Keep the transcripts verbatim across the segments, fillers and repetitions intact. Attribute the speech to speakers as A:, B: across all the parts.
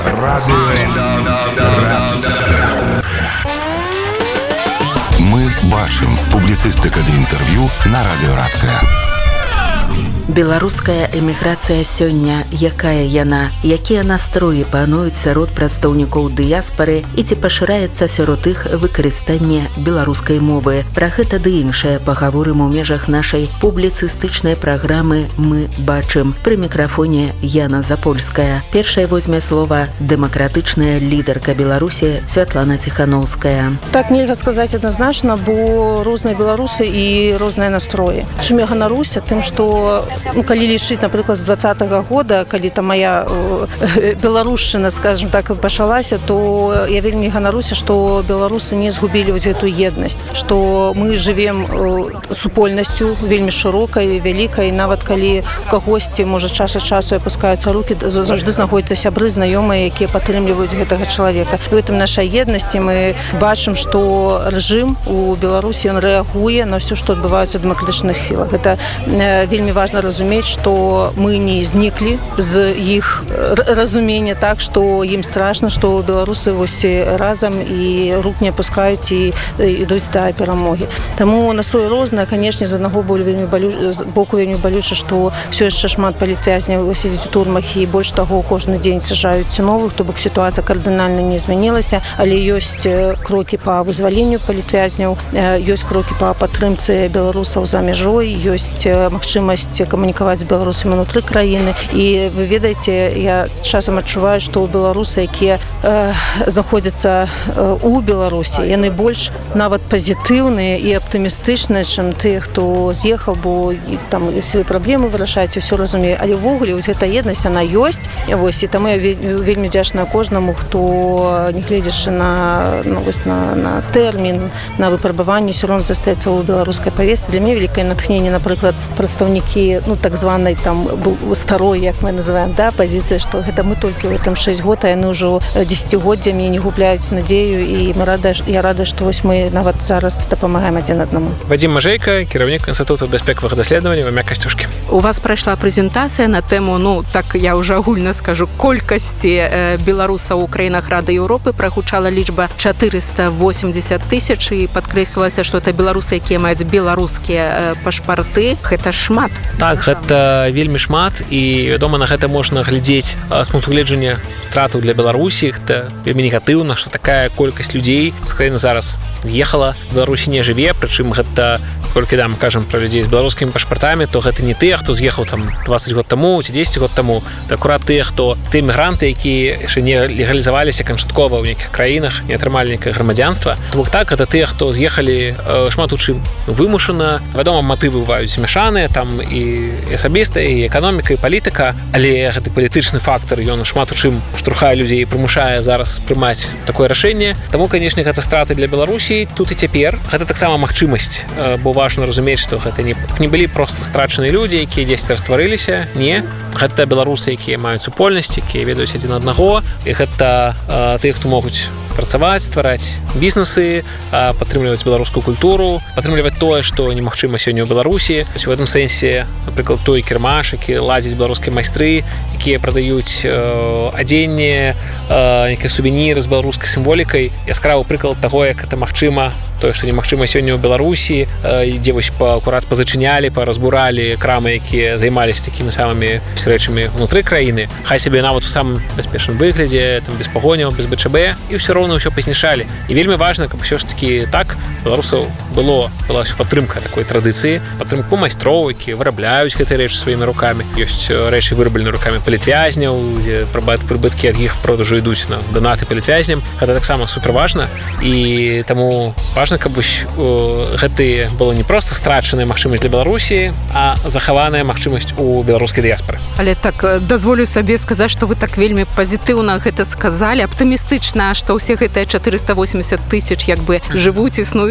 A: Мы бачым. Публіцыстыка ды інтэрв'ю на радыёрацыя.
B: Беларуская эміграцыя сёння, якая яна, якія настроі пануюць сярод прадстаўнікоў дыяспары і ці пашыраецца сярод іх выкарыстанне беларускай мовы. Пра гэта ды іншае пагаворым у межах нашай публіцыстычнай праграмы «Мы бачым». Пры мікрафоне Яна Запольская. Першая возьме слова дэмакратычная лідарка Беларусі Святлана Ціхановская.
C: Так нельга сказаць адназначна, бо розныя беларусы і розныя настроі. Чым я ганаруся? Тым, што ну, калі лічыць, напрыклад, з двадцатага года, калі там моя э, беларушчына, скажем так, пачалася, то я вельмі ганаруся, што беларусы не згубілі вось гэту еднасць, што мы жывем э, супольнасцю вельмі шырокай, вялікай, нават калі кагосьці, можа, час ад часу апускаюцца рукі, заўжды знаходзяцца сябры, знаёмыя, якія падтрымліваюць гэтага чалавека. У гэтым нашай еднасці мы бачым, што рэжым у Беларусі, ён рэагуе на ўсё, што адбываецца ў дэмакратычных сілах. Гэта э, вельмі важна разумець, што мы не зніклі з іх разумення так, што ім страшна, што беларусы вось разам і рук не апускаюць і ідуць да перамогі. Таму настрой розныя, канешне, з аднаго боку вельмі балюча, што ўсё яшчэ шмат палітвязняў сядзяць у турмах і больш таго кожны дзень сажаюць новых, то бок сітуацыя кардынальна не змянілася, але ёсць крокі па вызваленню палітвязняў, ёсць крокі па падтрымцы беларусаў за мяжой, ёсць магчымасць камунікаваць з беларусамі ўнутры краіны. І вы ведаеце, я часам адчуваю, што беларусы, якія э, знаходзяцца э, у Беларусі, яны больш нават пазітыўныя і аптымістычныя, чым тыя, хто з'ехаў, бо і, там свае праблемы вырашаюць, усё разумею. Але ўвогуле вось гэта еднасць, яна ёсць. Вось, і таму я вельмі дзячная кожнаму, хто, не гледзячы на, ну, вось, на, на тэрмін, на выпрабаванне, ўсё роўна застаецца ў беларускай павесцы. Для мяне вялікае натхненне, напрыклад, прадстаўнікі, ну, так званай там старой, як мы называем, да, пазіцыя, што гэта мы толькі ў гэтым шэсць год, а яны ўжо дзесяцігоддзямі не губляюць надзею, і мы рада, я рада, што вось мы нават зараз дапамагаем адзін аднаму.
D: Вадзім Мажэйка, кіраўнік Інстытуту бяспекавых даследаванняў імя Касцюшкі.
B: У вас прайшла прэзентацыя на тэму, ну, так я ўжо агульна скажу, колькасці э, беларусаў у краінах Рады Еўропы. Прагучала лічба чатырыста восемьдесят тысяч, і падкрэслілася, што это беларусы, якія маюць беларускія э, пашпарты. Гэта шмат.
D: Так, гэта вельмі шмат, і, вядома, на гэта можна глядзець з пункту гледжання стратаў для Беларусі. Гэта вельмі негатыўна, што такая колькасць людзей з краіны зараз з'ехала, Беларусі не жыве, прычым гэта, колькі да, мы кажам пра людзей з беларускімі пашпартамі, то гэта не тыя, хто з'ехаў там дваццаць год таму ці дзесяць год таму, это акурат тыя, хто тыя мігранты, якія яшчэ не легалізаваліся канчаткова ў нейкіх краінах, не атрымалі нейкае грамадзянства. То бок так, гэта тыя, хто з'ехалі э, шмат у чым вымушана. Вядома, матывы бываюць змяшаныя, там і асабіста, і эканоміка, і палітыка, але гэты палітычны фактар, ён шмат у чым штурхае людзей і прымушае зараз прымаць такое рашэнне. Таму, канешне, гэта страты для Беларусі тут і цяпер. Гэта таксама магчымасць, бо важна разумець, што гэта не, не былі проста страчаныя людзі, якія дзесьці растварыліся. Не. Гэта беларусы, якія маюць супольнасць, якія ведаюць адзін аднаго, і гэта э, тыя, хто могуць працаваць, ствараць бізнесы, падтрымліваць беларускую культуру, падтрымліваць тое, што немагчыма сёння ў Беларусі. В гэтым сэнсе, напрыклад, той кірмаш, які ладзіць беларускія майстры, якія прадаюць э, адзенне, э, нейкія сувеніры з беларускай сімволікай. Яскравы прыклад таго, як гэта магчыма, тое, што немагчыма сёння ў Беларусі, э, дзе вось акурат пазачынялі, паразбуралі крамы, якія займаліся такімі самымі рэчамі ўнутры краіны. Хай сабе нават у самым бяспечным выглядзе, там без пагоняў, без бэ чэ бэ, і ўсё роўна ўсё пазнішалі. І вельмі важна, каб ўсё ж такі так беларусаў было, была ўсё падтрымка такой традыцыі, падтрымку майстроў, якія вырабляюць гэтыя рэчы сваімі рукамі. Ёсць рэчы выраблены рукамі палітвязняў, дзе прыбыткі ад іх продажу ідуць на донаты палітвязням. Гэта таксама суперважна, і таму важна, каб гэтыя было не проста страчаная магчымасць для Беларусі, а захаваная магчымасць у беларускай дыяспары.
B: Але так дазволю сабе сказаць, што вы так вельмі пазітыўна гэта сказалі, аптымістычна, што ўсе гэтыя чатырыста восемьдесят тысяч як бы жывуць, існуюць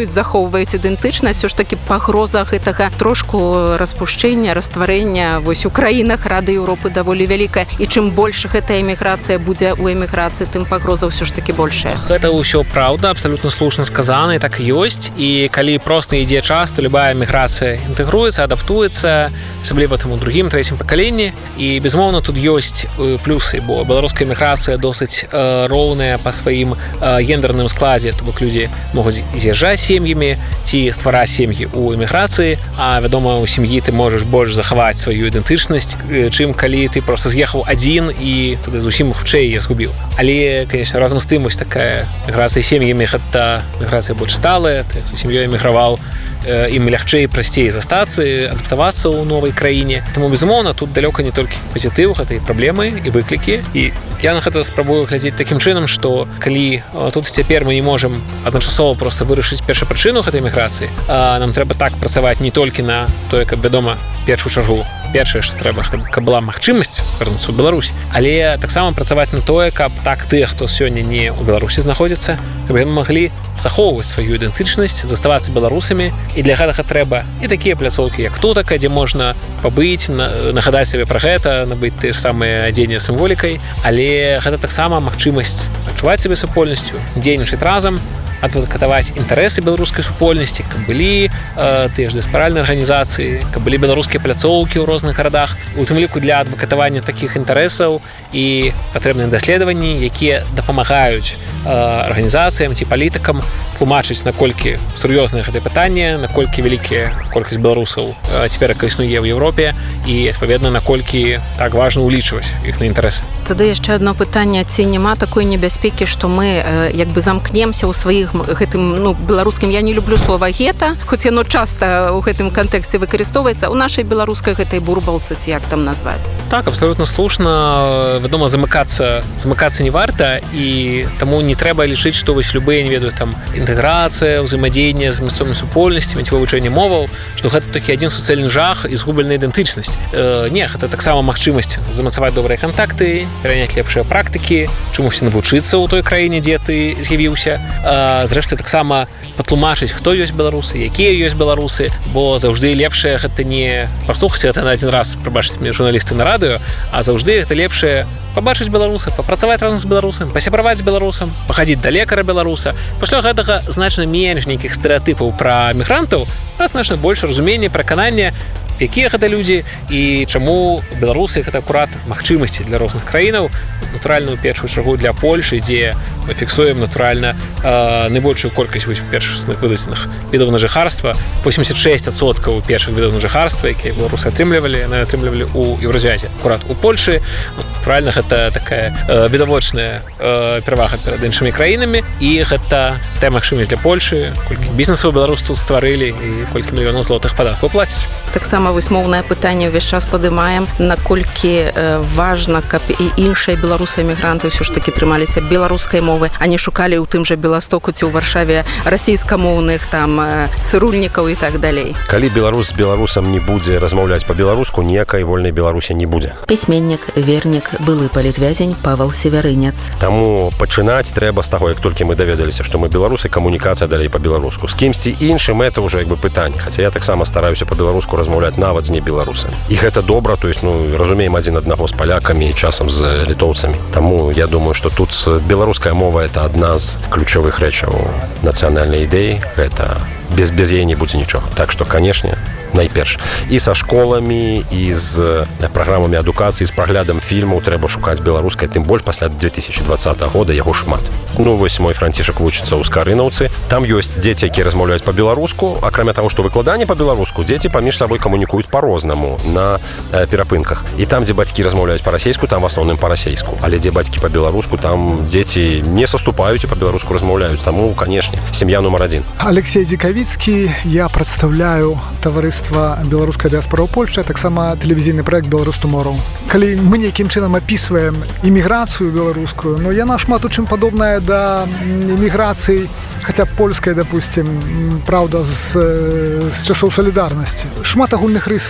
E: ёсць захоўваюць ідэнтычнасць, все ж таки пагроза гэтага трошку распушчэння, растварэння вось у краінах Рады Еўропы даволі вялікая, і чым больш гэтая эміграцыя будзе у эміграцыі, тым пагроза ўсё ж таки большая.
D: Гэта ўсё праўда, абсалютна слушна сказана, і так ёсць, і калі проста ідзе час, то любая эміграцыя інтэгруецца, адаптуецца, асабліва там у другім, трэцім пакаленні, і безумоўна тут ёсць плюсы, бо беларуская эміграцыя досыць э, роўная па сваім э, гендерным складзе, то бок людзі могуць з'язджаць сем'ямі ці ствараць сем'і ў эміграцыі, а вядома, у сям'і ты можаш больш захаваць сваю ідэнтычнасць, чым калі ты проста з'ехаў адзін і тады зусім хутчэй я згубіў. Але, конечно, разам з тым вось такая эміграцыя сем'ямі, гэта эміграцыя больш сталая, ты з сям'ёй эміграваў, ім лягчэй, прасцей застацца, адаптавацца ў новай краіне. Таму, безумоўна, тут далёка не толькі пазітыў, гэта і праблемы, і выклікі. І я на гэта спрабую глядзець такім чынам, што калі тут цяпер мы не можам адначасова проста вырашыць першапрычыну гэтай эміграцыі, нам трэба так працаваць не толькі на тое, каб, вядома, першую чаргу, першае, што трэба, каб была магчымасць вярнуцца ў Беларусь, але таксама працаваць на тое, каб так тыя, хто сёння не ў Беларусі знаходзіцца, каб яны маглі захоўваць сваю ідэнтычнасць, заставацца беларусамі. І для гэтага трэба і такія пляцоўкі, як тутака, дзе можна пабыць, нагадаць сабе пра гэта, набыць тыя ж самыя адзенне сімволікай, але гэта таксама магчымасць адчуваць сабе супольнасцю, дзейнічаць разам, адвакатаваць інтарэсы беларускай супольнасці, каб былі э, тыя ж дыяспаральныя арганізацыі, каб былі беларускія пляцоўкі ў розных гарадах, у тым ліку для адвакатавання такіх інтарэсаў і патрэбныя даследаванні, якія дапамагаюць э, арганізацыям ці палітыкам тлумачыць, наколькі сур'ёзнае гэтае пытанне, наколькі вялікая колькасць беларусаў э, цяпер існуе ў Еўропе і, адпаведна, наколькі так важна ўлічваць іх на інтарэсы.
E: Тады яшчэ адно пытанне, ці няма такой небяспекі, што мы э, як бы замкнемся ў сваіх гэтым, ну, беларускім, я не люблю слова гета, хоць яно часта ў гэтым кантэксце выкарыстоўваецца, у нашай беларускай гэтай бурбалцы, ці як там назваць.
D: Так, абсолютно слушна. Вядома, замыкацца замыкацца не варта, і таму не трэба лічыць, што вось любыя, не ведаю, там інтэграцыя, ўзаемадзеянне з мясцовымі супольнасцямі ці вывучэнне моваў, што гэта такі адзін суцэльны жах і згубленая ідэнтычнасць. Э, не, гэта таксама магчымасць замацаваць добрыя кантакты, пераняць лепшыя практыкі, чамусьці навучыцца ў той краіне, дзе ты з'явіўся. Э, Зрэшты, таксама патлумачыць, хто ёсць беларусы, якія ёсць беларусы, бо заўжды лепшае гэта не паслухаць гэта на адзін раз, прабачыць мне журналісты на радыё, а заўжды гэта лепшае пабачыць беларуса, папрацаваць разам з беларусам, пасябраваць з беларусам, пахадзіць да лекара беларуса. Пасля гэтага значна менш нейкіх стэрэатыпаў пра мігрантаў, а значна больш разумення, пераканання, якія гэта людзі і чаму беларусы гэта акурат магчымасці для розных краінаў. Натуральна, у першую чаргу для Польшы, дзе мы фіксуем натуральна э, найбольшую колькасць першасных выдадзеных відаў на жыхарства. восемьдесят шесть адсоткаў першых відаў на жыхарства, якія беларусы атрымлівалі, яны атрымлівалі ў Еўразвязе. Акурат у Польшы, натуральна, гэта такая э, відавочная э, перавага перад іншымі краінамі, і гэта тая магчымасць для Польшы, колькі бізнесаў беларусы тут стварылі і колькі мільёнаў злотых падаткаў плацяць.
E: Таксама вось моўнае пытанне ўвесь час падымаем, наколькі э, важна, каб і іншыя беларусы-эмігранты ўсё ж такі трымаліся беларускай мовы, а не шукалі ў тым жа Беластоку ці ў Варшаве расійскамоўных там э, цырульнікаў і так далей.
F: Калі беларус з беларусам не будзе размаўляць па-беларуску, ніякай вольнай Беларусі не будзе.
B: Пісьменнік, вернік, былы палітвязень Павел Севярынец.
F: Таму пачынаць трэба з таго, як толькі мы даведаліся, што мы беларусы, камунікацыя далей па-беларуску. З кімсьці іншым это ўжо як бы пытанне, хаця я таксама стараюся па-беларуску размаўляць нават з не беларусамі. І гэта добра, то есть, ну, разумеем адзін аднаго з палякамі і часам з літоўцамі. Таму я думаю, што тут беларуская мова это адна з ключовых рэчаў нацыянальнай ідэі, гэта без без яе не будзе нічога. Так што, канешне, найперш і са школамі, і з праграмамі адукацыі, з праглядам фільмаў трэба шукаць беларускай, тым больш пасля две тысячи двадцатого года яго шмат. Ну, вось мой Францішак вучыцца ў Скарынаўцы, там ёсць дзеці, якія размаўляюць па-беларуску, акрамя таго, што выкладанне па-беларуску, дзеці паміж сабой камунікуюць па-рознаму на э, перапынках. І там, дзе бацькі размаўляюць па-расейску, там в асноўным па-расейску. Але дзе бацькі па-беларуску, там дзеці не саступаюць і па-беларуску размаўляюць. Таму, канешне, сям'я нумар адзін.
G: Алексей Дзікавіцкі, я прадстаўляю таварыства беларуская дыаспора ў Польшчы, а таксама тэлевізійны праект «Беларус Tomorrow». Калі мы нейкім чынам апісваем іміграцыю беларускую, но яна шмат у чым падобная да іміграцыі, хаця польскай, допустим, праўда, з, з часоў салідарнасці. Шмат агульных рысаў.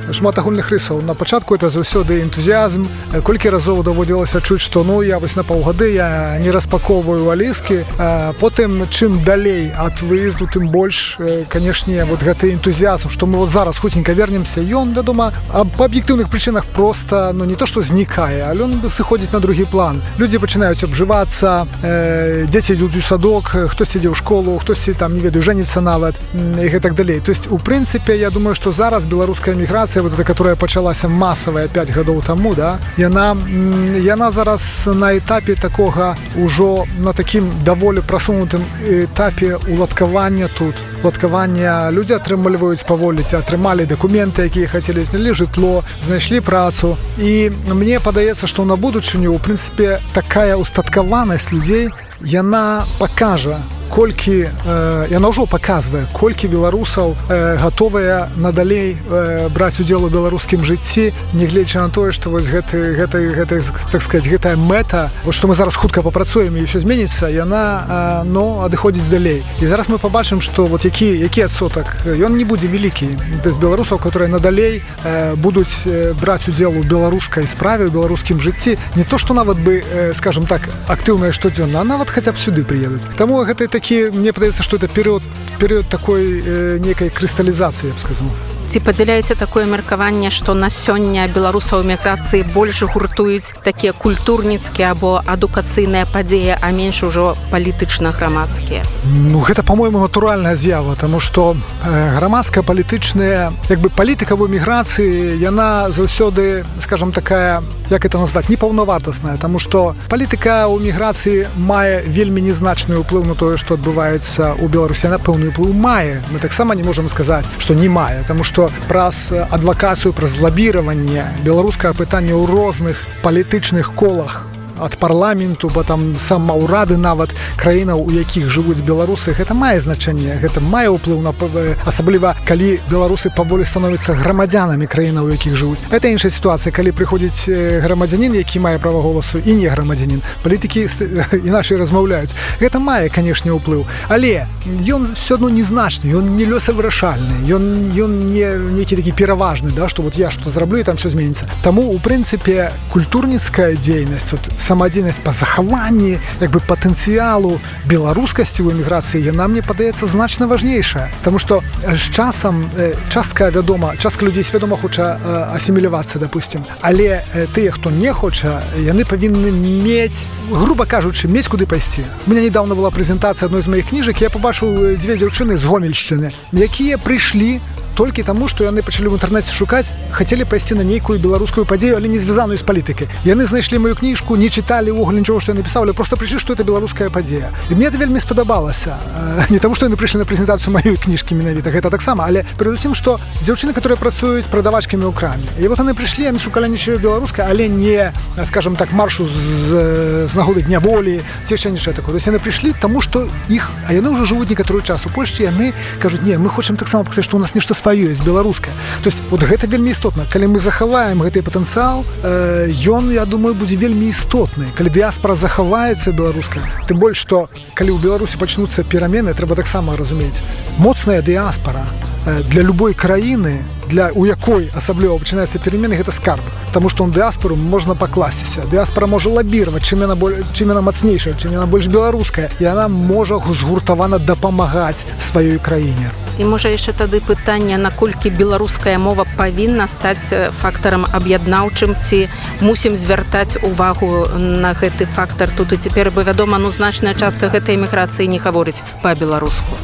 G: шмат агульных рысаў. На пачатку это заўсёды энтузіазм. Колькі разоў даводзілася чуць, што ну я вось на паўгады я не распаковваю валізкі. Потым чым далей ад выезду, тым больш, канешне, вот гэты энтузіазм, што мы вот зараз хуценька вернемся, ён, вядома, па аб'ектыўных прычынах проста, ну не то што знікае, але ён сыходзіць на другі план. Людзі пачынаюць абжывацца, э, дзеці ідуць у садок, хтось ідзе ў школу, хтось там, не ведаю, жэніцца нават і гэтак далей. То есть, у прынцыпе, я думаю, што зараз беларуская міграцыя, вот эта, которая пачалася масавая пяць гадоў таму, да, яна, яна зараз на этапе такога ўжо на такім даволі прасунутым этапе уладкавання тут. Уладкавання людзі атрымліваюць паволі, ці атрымалі дакументы, якія хацелі, знялі жытло, знайшлі працу. І мне падаецца, што на будучыню, у прынцыпе, такая устаткаванасць людзей, яна пакажа, колькі, э, яна ўжо паказвае, колькі беларусаў э, гатовыя надалей э, браць удзел у беларускім жыцці, нягледзячы на тое, што вось гэты, гэты, гэты, так сказать, гэтая мэта, вот што мы зараз хутка папрацуем і ўсё зменіцца, яна э, ну, адыходзіць далей. І зараз мы пабачым, што вот які, які адсотак, ён не будзе вялікі. То есть беларусаў, которые надалей э, будуць э, браць удзел у беларускай справе, у беларускім жыцці, не то, што нават бы, э, скажем так, актыўныя штодзённа, а нават хаця б сюды прыедуць. Таму гэта такі, мне падаецца, што это перыяд, перыяд такой э, некай крысталізацыі, я б сказаў.
E: Ці падзяляеце такое меркаванне, што на сёння беларусаў у міграцыі больш гуртуюць такія культурніцкія або адукацыйныя падзеі, а менш ужо палітычна-грамадскія?
G: Ну, гэта, па-мойму, натуральная з'ява, таму што э, грамадская палітычная, як бы палітыка ў міграцыі, яна заўсёды, скажам, такая, як это назваць, непаўнавартасная, таму што палітыка ў міграцыі мае вельмі незначны ўплыў на тое, што адбываецца ў Беларусі. Яна пэўны ўплыў мае. Мы таксама не можам сказаць, што не мае, таму што што праз адвакацыю, праз лабіраванне беларускага пытання ў розных палітычных колах ад парламенту, бо там сама ўрады нават краінаў, у якіх жывуць беларусы, гэта мае значэнне, гэта мае ўплыў на, асабліва калі беларусы паволі становяцца грамадзянамі краінаў, у якіх жывуць. Гэта іншая сітуацыя, калі прыходзіць грамадзянін, які мае права голасу, і не грамадзянін. Палітыкі іначай размаўляюць. Гэта мае, канешне, ўплыў, але ён все адно незначны, ён не лёсавырашальны, ён, ён не нейкі такі пераважны, да, што вот я што зраблю, і там все зменіцца. Таму, у прынцыпе, культурніцкая дзейнасць, вот, самадзейнасць па захаванні як бы патэнцыялу беларускасці ў эміграцыі, яна, мне падаецца, значна важнейшая. Таму што з часам частка, вядома, частка людзей свядома хоча асімілявацца, допустим, але тыя, хто не хоча, яны павінны мець, груба кажучы, мець куды пайсці. У мяне недавно была прэзентацыя адной з маіх кніжак, я пабачыў дзве дзяўчыны з Гомельшчыны, якія прыйшлі толькі таму, што яны пачалі ў інтэрнэце шукаць, хацелі пайсці на нейкую беларускую падзею, але не звязаную з палітыкай. Яны знайшлі маю кніжку, не чыталі ўвогуле нічога, што я напісаў, але проста прыйшлі, што это беларуская падзея. І мне это вельмі спадабалася. Не таму, што яны прыйшлі на прэзентацыю маёй кніжкі менавіта, гэта таксама, але перадусім, што дзяўчыны, которые працуюць прадавачкамі ў краме. І вот яны прыйшлі, яны шукалі нічого беларускае, але не, скажем так, маршу з, з нагоды дня волі, ці яшчэ нічого такое. То есть яны прыйшлі, таму што іх, а яны ўжо жывуць некаторы час у Польшчы, яны кажуць: "Не, мы хочам таксама паказаць, што у нас нешта сваё ёсць беларускае". То есть вот гэта вельмі істотна. Калі мы захаваем гэты патэнцыял, э, ён, я думаю, будзе вельмі істотны. Калі дыяспара захаваецца беларуская, тым больш, што калі ў Беларусі пачнуцца перамены, трэба таксама разумець. Моцная дыяспара э, для любой краіны, для у якой асабліва пачынаюцца перамены, гэта скарб. Таму што ў дыяспару можна пакласціся. Дыяспара можа лабіраваць, чым яна, чым яна мацнейшая, чым яна больш беларуская, і яна можа згуртавана дапамагаць сваёй краіне.
E: І можа яшчэ тады пытанне, наколькі беларуская мова павінна стаць фактарам аб'яднаўчым, ці мусім звяртаць увагу на гэты фактар тут і цяпер, бо вядома, ну значная частка гэтай эміграцыі не гаворыць па-беларуску.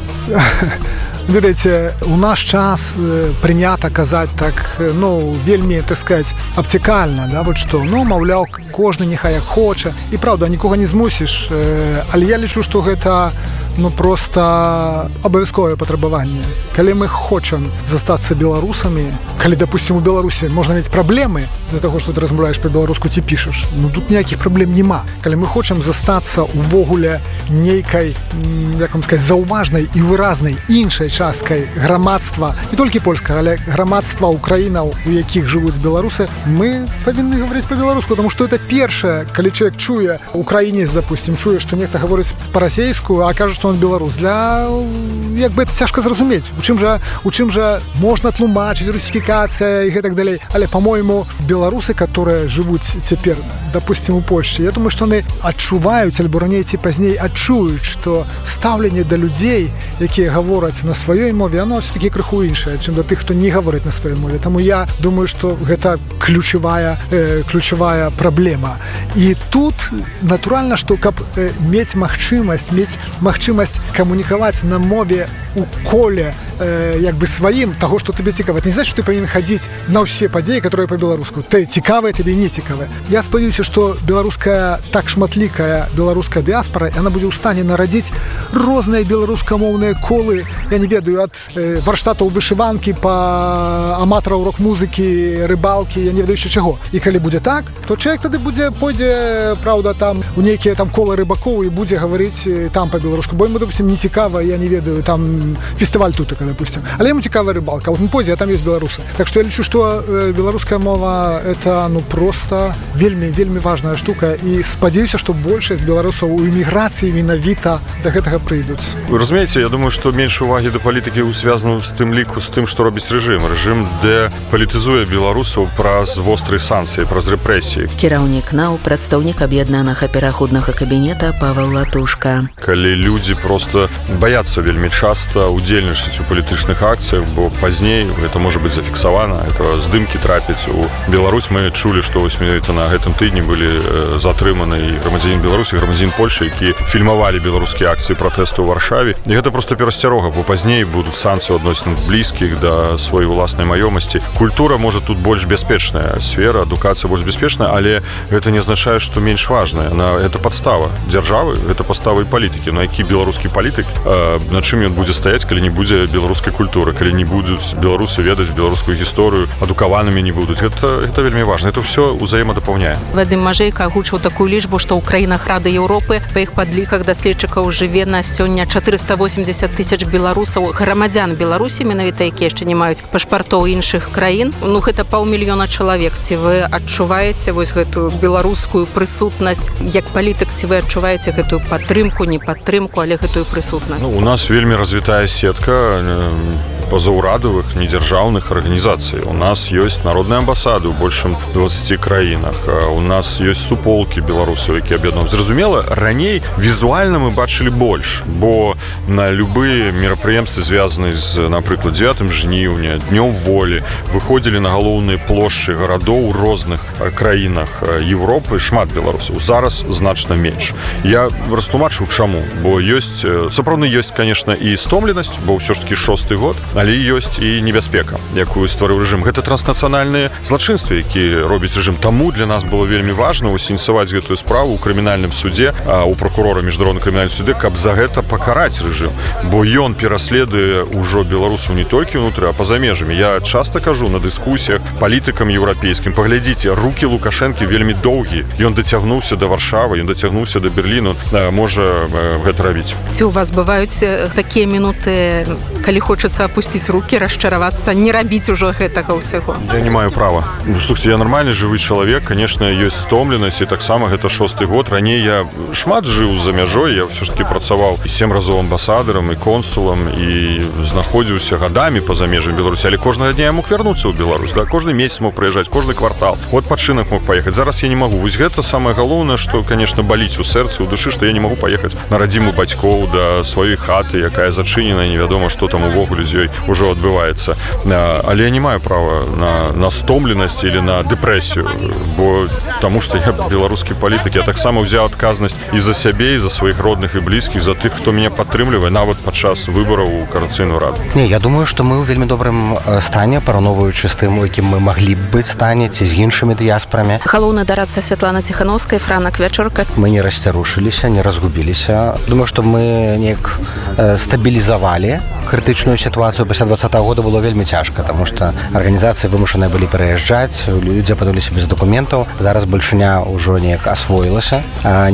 G: Ведаеце, у наш час прынята казаць так, ну, вельмі, так сказать, абцікальна, да, вот што, ну, маўляў, кожны няхай як хоча, і правда, нікога не змусіш, але я лічу, што гэта, ну, просто абавязковае патрабаванне. Калі мы хочам застацца беларусамі, калі, допустим, у Беларусі можна мець праблемы з-за таго, што ты размаўляеш па-беларуску ці пішаш, ну, тут ніякіх праблем няма. Калі мы хочам застацца увогуле нейкай, як вам сказаць, заўважнай і выразнай іншай часткай грамадства не толькі польскага, але грамадства украінаў, у якіх жывуць беларусы, мы павінны гаварыць па-беларуску, потому что это першае, калі чалавек чуе, украінец, допустим, чуе, што нехта гаворыць па-расейску, а кажа, што он беларус. Для як бы это цяжка зразумець. У чым жа, у чым жа можна тлумачыць, русіфікацыя і гэтак далей. Але, по-мойму, беларусы, которые жывуць цяпер, допустим, у Польшчы, я думаю, што яны адчуваюць, альбо раней ці пазней адчуюць, што стаўленне да людзей, якія гавораць на сваёй мове, оно все-таки крыху іншае, чым да тых, хто не гаворыць на сваёй мове. Таму я думаю, што гэта ключавая, э, ключавая праблема. І тут натуральна, што каб э, мець магчымасць, мець магчымасць камунікаваць на мове у коле э, як бы сваім таго, што табе цікава. Не значит, што ты павінен хадзіць на ўсе падзеі, которые па-беларуску. Ты цікавыя, табе не цікавыя. Я спадзяюся, што беларуская так шматлікая беларуская дыаспара, яна будзе ў стане нарадзіць розныя беларускамоўныя колы, я не ведаю, ад э, варштатаў вышыванкі па аматараў рок-музыкі, рыбалкі, я не ведаю яшчэ чаго. І калі будзе так, то чалавек тады будзе пойдзе, праўда, там у нейкія там колы рыбакоў і будзе гаварыць там па-беларуску. Бо яму, допустим, не цікава, я не ведаю, там фестываль тутака, допустим. Але яму цікавая рыбалка. Вот он пойдзе, а там ёсць беларусы. Так што я лічу, што э, беларуская мова это ну просто вельмі вельмі важная штука, і спадзяюся, што большасць беларусаў у эміграцыі менавіта да гэтага прыйдуць.
H: Вы разумееце, я думаю, што менш увагі да палітыкі звязана з тым ліку з тым, што робіць рэжым. Рэжым дэпалітызуе беларусаў праз вострыя санкцыі, праз рэпрэсіі.
B: Кіраўнік НАУ, прадстаўнік аб'яднанага пераходнага кабінета Павел Латушка.
H: Калі людзі просто баяцца вельмі часта удзельнічаць у палітычных акцыях, бо пазней гэта можа быць зафіксавана, это здымкі трапіць у Беларусь. Мы чулі, што вось менавіта на гэтым тыдні былі затрыманы і грамадзянін Беларусі, грамадзянін Польшчы, які фільмавалі беларускія акцыі пратэсту ў Варшаве. І гэта просто перасцярога, бо пазней будуць санкцыі адносін блізкіх да сваёй уласнай маёмасці. Культура можа тут больш бяспечная сфера, адукацыя больш бяспечная, але гэта не азначае, што менш важная. Это падстава дзяржавы, гэта падстава і палітыкі. На які беларускі палітык, на чым ён будзе стаяць, калі не будзе беларускай культуры, калі не будуць беларусы ведаць беларускую гісторыю, адукаванымі не будуць. Гэта, гэта вельмі важна. Это ўсё ўзаемадапаўняе.
E: Вадзім Мажэйка агучыў такую лічбу, што ў краінах Рады Еўропы па іх падліках даследчыкаў жыве на сёння чатырыста восемьдесят тысяч беларусаў, грамадзян Беларусі, менавіта якія яшчэ не маюць пашпартоў іншых краін. Ну гэта паўмільёна чалавек. Ці вы адчуваеце вось гэтую беларускую прысутнасць як палітык, ці вы адчуваеце гэтую падтрымку, не падтрымку, але гэтую прысутнасць?
H: Ну, у нас вельмі развітая сетка пазаўрадавых недзяржаўных арганізацый. У нас ёсць народныя амбасады ў большым дваццаці краінах. У нас ёсць суполкі беларусаў, які аб'яднуюць. Зразумела, раней візуальна мы бачылі больш, бо на любыя мерапрыемствы, звязаныя з, напрыклад, дзевятым жніўня, днём волі, выходзілі на галоўныя плошчы гарадоў у розных краінах Еўропы шмат беларусаў. Зараз значна менш. Я растлумачыў чаму, бо ёсць, сапраўдны ёсць, конечно, і стомленасць, бо ўсё ж такі шосты год, але ёсць і небяспека, якую стварыў рэжым. Гэта транснацыянальныя злачынствы, які робіць рэжым. Таму для нас было вельмі важна ініцыяваць гэтую справу ў крымінальным судзе, а у прокурора міжнароднага крымінальнага суде, каб за гэта пакараць рэжым, бо ён пераследуе ўжо беларусаў не толькі ўнутры, а па-за межамі. Я часта кажу на дыскусіях палітыкам еўрапейскім: паглядзіце, рукі Лукашэнкі вельмі доўгія. Ён дацягнуўся да Варшавы, ён дацягнуўся да Берліну, можа гэта рабіць.
E: Ці у вас бываюць такія мінуты, калі хочацца апусціць рукі, расчаравацца, не рабіць ужо гэтага ўсяго?
H: Я не маю права. Ну, слухайте, я нормальны жывы чалавек, конечно, ёсць стомленасць, і таксама гэта шосты год. Раней я шмат жыў за мяжой, я ўсё ж таки працаваў і сем разоў амбасадарам і консулам, і знаходзіўся гадамі па-за межамі Беларусі, але кожнага дня я мог вярнуцца ў Беларусь, да? Кожны месяц мог прыязджаць, кожны квартал. Вот адпачынак мог паехаць. Зараз я не магу. Вось гэта самае галоўнае, што, конечно, баліць у сэрцы, у душы, што я не магу паехаць на радзіму бацькоў да сваёй хаты, якая зачынена, невядома, што там увогуле з ёй ужо адбываецца. Але я не маю права на, на стомленасць или на дэпрэсію, бо таму што я беларускі палітык, я таксама ўзяў адказнасць і за сябе, і за сваіх родных і блізкіх, за тых, хто мяне падтрымлівае нават падчас выбараў у Коордынацыйную раду.
I: Не, я думаю, што мы ў вельмі добрым стане, параўноўваючы з тым, у якім мы маглі б быць стане, ці з іншымі дыяспарамі.
E: Галоўны дарадца Святлана Ціхановская, Франак Вячорка.
I: Мы не расцярушыліся, не разгубіліся. Думаю, што мы неяк стабілізавалі крытычную сітуацыю пасля двадцатага года было вельмі цяжка, таму што арганізацыі вымушаныя былі пераязджаць, людзі апынуліся без дакументаў. Зараз бальшыня ўжо неяк асвоілася.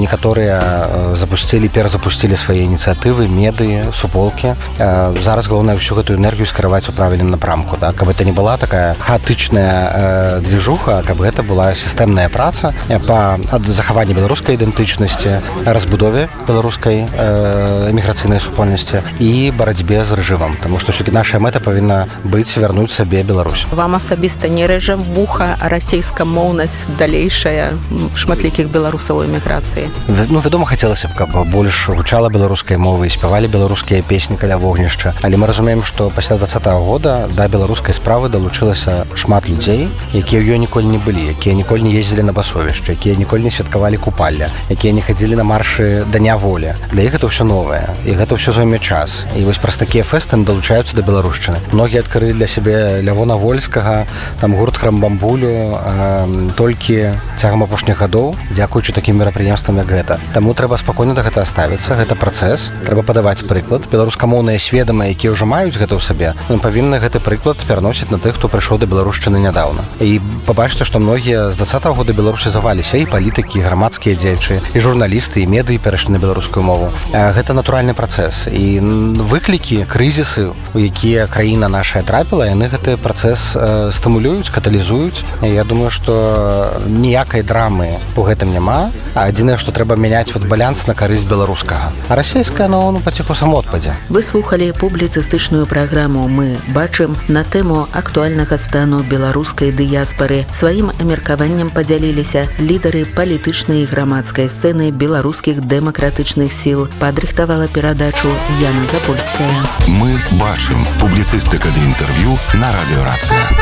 I: Некаторыя запусцілі, перазапусцілі свае ініцыятывы, медыі, суполкі. Зараз галоўнае ўсю гэтую энергію скіраваць у правільным напрамку, так? Каб гэта не была такая хаатычная движуха, каб гэта была сістэмная праца па захаванні беларускай ідэнтычнасці, разбудове беларускай эміграцыйнай супольнасці і барацьбе з рэжымам, таму што ўсё-такі наша мэта павінна быць вярнуць сабе Беларусь.
E: Вам асабіста не рэжа вуха расейскамоўнасць далейшая шматлікіх беларусаў у эміграцыі?
I: Ну, вядома, хацелася б, каб больш гучала беларускай мовы і спявалі беларускія песні каля вогнішча, але мы разумеем, што пасля двадцатага года да беларускай справы далучылася шмат людзей, якія ў ёй ніколі не былі, якія ніколі не ездзілі на басовішча, якія ніколі не святкавалі купалля, якія не хадзілі на маршы Дня волі. Для іх гэта ўсё новае, і гэта ўсё зойме час. І вось праз такія фэсты далучаюцца да беларушчыны. Многія адкрылі для сябе Лявона Вольскага, там гурт Храм-бамбулю э, толькі цягам апошніх гадоў, дзякуючы такім мерапрыемствам, як гэта. Таму трэба спакойна да гэта ставіцца, гэта працэс, трэба падаваць прыклад. Беларускамоўныя сведамыя, якія ўжо маюць гэта ў сабе, павінны гэты прыклад пераносіць на тых, хто прыйшоў да беларушчыны нядаўна. І пабачыце, што многія з двадцатага года беларусізаваліся, і палітыкі, і грамадскія дзеячы, і журналісты, і медыі перайшлі на беларускую мову. Гэта натуральны працэс. І выклікі, крызісы, у якія краіна наша трапіла, яны гэты працэс э, стымулююць, каталізуюць. І я думаю, што ніякай драмы у гэтым няма, а адзінае, што трэба мяняць вот баланс на карысць беларускага. А расійская, ну, ну паціху самоотпадзе.
B: Вы слухалі публіцыстычную праграму «Мы бачым» на тэму актуальнага стану беларускай дыяспары. Сваім меркаваннем падзяліліся лідары палітычнай і грамадскай сцэны беларускіх дэмакратычных сіл. Падрыхтавала перадачу Яна Запольская.
A: Мы бачым. Публіцыстыка ды інтэрв'ю на радыёрацыя.